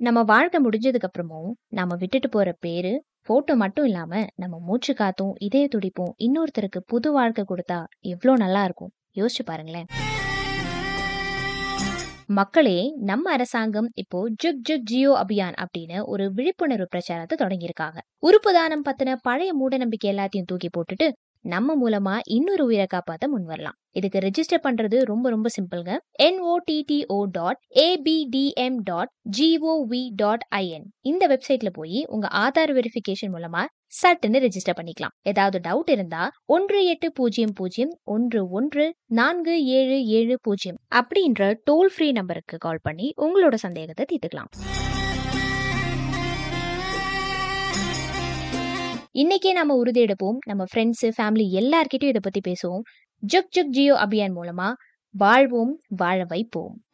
நம்ம வாழ்க்கை முடிஞ்சதுக்கு அப்புறமும் நம்ம விட்டுட்டு போற பேரு, போட்டோ மட்டும் இல்லாம நம்ம மூச்சு காத்தும், இதய துடிப்பும் இன்னொருத்தருக்கு புது வாழ்க்கை கொடுத்தா எவ்ளோ நல்லா இருக்கும். யோசிச்சு பாருங்களேன். மக்களே, நம்ம அரசாங்கம் இப்போ ஜுக் ஜுக் ஜியோ அபியான் அப்படின்னு ஒரு விழிப்புணர்வு பிரச்சாரத்தை தொடங்கியிருக்காங்க. உறுப்பு தானம் பத்தின பழைய மூட நம்பிக்கை எல்லாத்தையும் தூக்கி போட்டுட்டு நம்ம மூலமா இன்னொரு உயிரை காப்பாத்த முன் வரலாம். இதுக்கு ரெஜிஸ்டர் பண்றது ரொம்ப ரொம்ப சிம்பிள்ங்க. NOTTO.ABDM.GOV.IN இந்த வெப்சைட்ல போய் உங்க ஆதார் வெரிஃபிகேஷன் மூலமா சட்டுன்னு ரெஜிஸ்டர் பண்ணிக்கலாம். ஏதாவது டவுட் இருந்தா 1800-11-4770 அப்படின்ற டோல் ஃப்ரீ நம்பருக்கு கால் பண்ணி உங்களோட சந்தேகத்தை தீர்த்துக்கலாம். இன்னைக்கே நாம உறுதி எடுப்போம். நம்ம ஃப்ரெண்ட்ஸ், ஃபேமிலி எல்லார்கிட்டயும் இதை பத்தி பேசுவோம். ஜுக் ஜுக் ஜியோ அபியான் மூலமா வாழ்வோம், வாழ வைப்போம்.